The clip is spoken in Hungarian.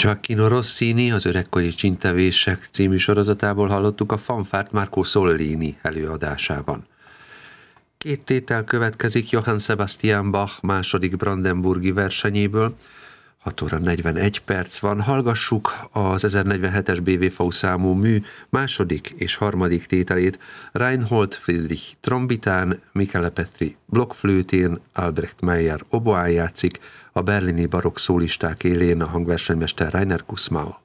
Gioacchino Rossini, az Öregkori Csintevések című sorozatából hallottuk a fanfárt Marco Sollini előadásában. Két tétel következik Johann Sebastian Bach második brandenburgi versenyéből. 6 óra 41 perc van. Hallgassuk az 1047-es BWV számú mű második és harmadik tételét. Reinhold Friedrich trombitán, Michele Petri blokkflőtén, Albrecht Meyer oboán játszik, a berlini barokk szólisták élén a hangversenymester Rainer Kussmaul.